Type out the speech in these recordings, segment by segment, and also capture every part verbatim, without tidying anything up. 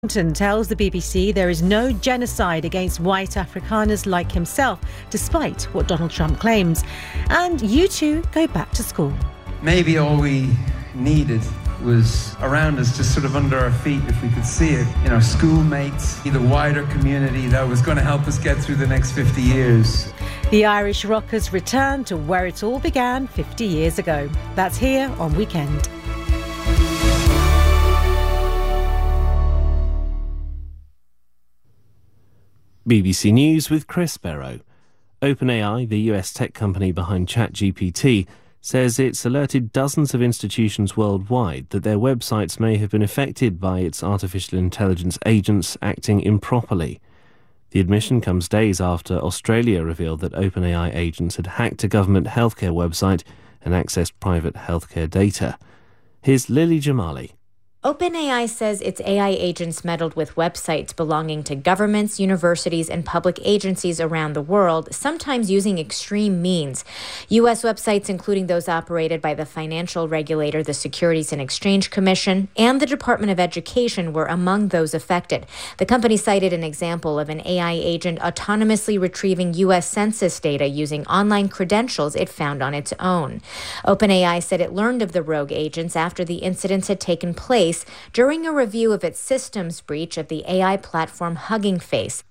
Washington tells the B B C there is no genocide against white Afrikaners like himself, despite what Donald Trump claims. And you two go back to school. Maybe all we needed was around us, just sort of under our feet, if we could see it. You know, schoolmates, the wider community that was going to help us get through the next fifty years. The Irish Rockers return to where it all began fifty years ago. That's here on Weekend. B B C News with Chris Barrow. OpenAI, the U S tech company behind ChatGPT, says it's alerted dozens of institutions worldwide that their websites may have been affected by its artificial intelligence agents acting improperly. The admission comes days after Australia revealed that OpenAI agents had hacked a government healthcare website and accessed private healthcare data. Here's Lily Jamali. OpenAI says its A I agents meddled with websites belonging to governments, universities, and public agencies around the world, sometimes using extreme means. U S websites, including those operated by the financial regulator, the Securities and Exchange Commission, and the Department of Education, were among those affected. The company cited an example of an A I agent autonomously retrieving U S census data using online credentials it found on its own. OpenAI said it learned of the rogue agents after the incidents had taken place during a review of its systems breach of the A I platform Hugging Face.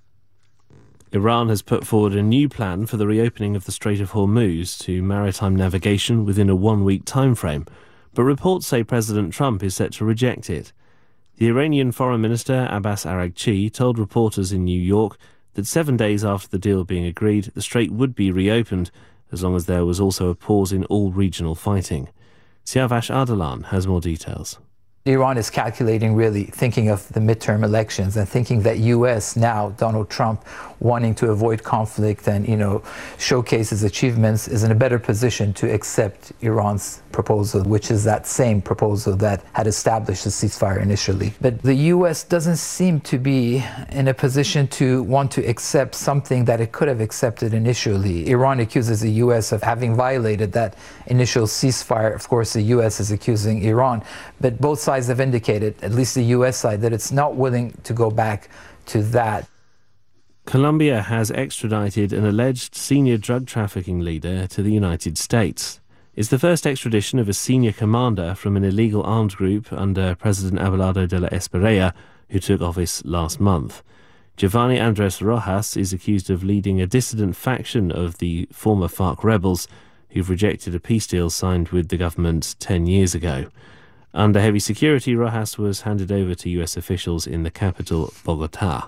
Iran has put forward a new plan for the reopening of the Strait of Hormuz to maritime navigation within a one-week timeframe, but reports say President Trump is set to reject it. The Iranian Foreign Minister Abbas Araghchi told reporters in New York that seven days after the deal being agreed, the strait would be reopened, as long as there was also a pause in all regional fighting. Siavash Ardalan has more details. Iran is calculating, really thinking of the midterm elections and thinking that U S now, Donald Trump, wanting to avoid conflict and, you know, showcase his achievements, is in a better position to accept Iran's proposal, which is that same proposal that had established the ceasefire initially. But the U S doesn't seem to be in a position to want to accept something that it could have accepted initially. Iran accuses the U S of having violated that initial ceasefire. Of course, the U S is accusing Iran, but both sides have indicated, at least the U S side, that it's not willing to go back to that. Colombia has extradited an alleged senior drug trafficking leader to the United States. It's the first extradition of a senior commander from an illegal armed group under President Abelardo de la Espriella, who took office last month. Giovanni Andres Rojas is accused of leading a dissident faction of the former FARC rebels who've rejected a peace deal signed with the government ten years ago. Under heavy security, Rojas was handed over to U S officials in the capital, Bogotá.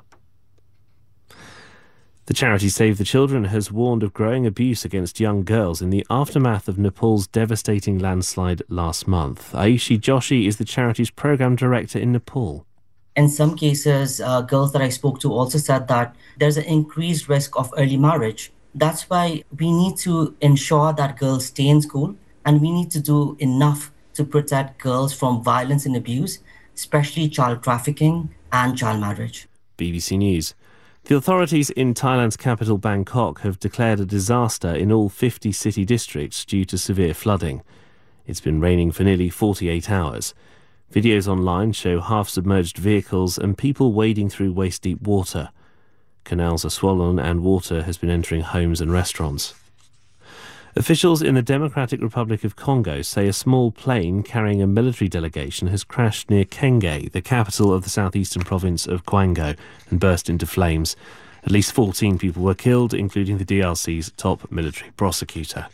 The charity Save the Children has warned of growing abuse against young girls in the aftermath of Nepal's devastating landslide last month. Ayushi Joshi is the charity's program director in Nepal. In some cases, uh, girls that I spoke to also said that there's an increased risk of early marriage. That's why we need to ensure that girls stay in school, and we need to do enough to protect girls from violence and abuse, especially child trafficking and child marriage. B B C News. The authorities in Thailand's capital Bangkok have declared a disaster in all fifty city districts due to severe flooding. It's been raining for nearly forty-eight hours. Videos online show half-submerged vehicles and people wading through waist-deep water. Canals are swollen and water has been entering homes and restaurants. Officials in the Democratic Republic of Congo say a small plane carrying a military delegation has crashed near Kenge, the capital of the southeastern province of Kwango, and burst into flames. At least fourteen people were killed, including the D R C's top military prosecutor.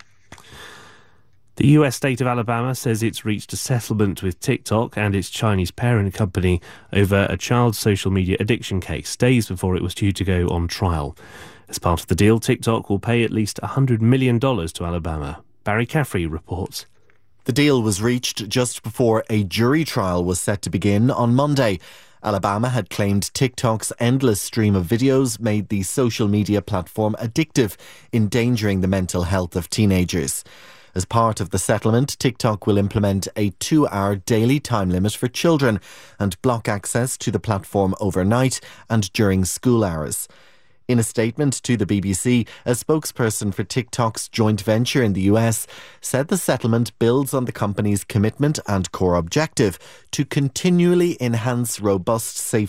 The U S state of Alabama says it's reached a settlement with TikTok and its Chinese parent company over a child social media addiction case, days before it was due to go on trial. As part of the deal, TikTok will pay at least one hundred million dollars to Alabama. Barry Caffrey reports. The deal was reached just before a jury trial was set to begin on Monday. Alabama had claimed TikTok's endless stream of videos made the social media platform addictive, endangering the mental health of teenagers. As part of the settlement, TikTok will implement a two-hour daily time limit for children and block access to the platform overnight and during school hours. In a statement to the B B C, a spokesperson for TikTok's joint venture in the U S said the settlement builds on the company's commitment and core objective to continually enhance robust, safe